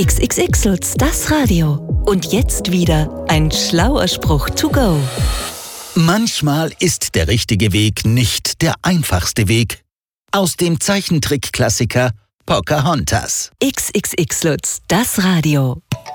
XXX-Lutz, das Radio. Und jetzt wieder ein schlauer Spruch to go. Manchmal ist der richtige Weg nicht der einfachste Weg. Aus dem Zeichentrick-Klassiker Pocahontas. XXX-Lutz, das Radio.